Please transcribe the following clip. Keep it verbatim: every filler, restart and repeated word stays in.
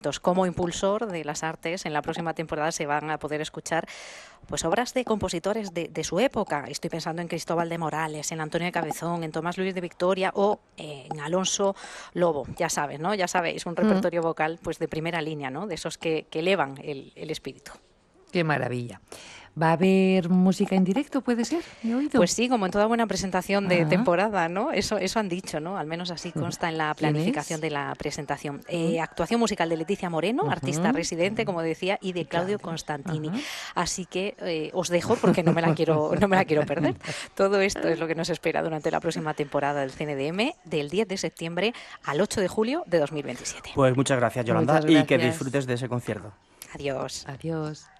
Como impulsor de las artes, en la próxima temporada se van a poder escuchar pues obras de compositores de, de su época. Estoy pensando en Cristóbal de Morales, en Antonio de Cabezón, en Tomás Luis de Victoria o eh, en Alonso Lobo. Ya sabes, ¿no? Ya sabéis, un repertorio vocal pues de primera línea, ¿no? De esos que, que elevan el, el espíritu. ¡Qué maravilla! ¿Va a haber música en directo, puede ser? ¿He oído? Pues sí, como en toda buena presentación de ah. temporada, ¿no? Eso, eso han dicho, ¿no? Al menos así consta en la planificación de la presentación. Eh, actuación musical de Leticia Moreno, uh-huh. artista residente, como decía, y de Claudio Constantini. Uh-huh. Así que eh, os dejo porque no me la quiero, no me la quiero perder. Todo esto es lo que nos espera durante la próxima temporada del C N D M, del diez de septiembre al ocho de julio de dos mil veintisiete. Pues muchas gracias, Yolanda, muchas gracias. Y que disfrutes de ese concierto. Adiós. Adiós.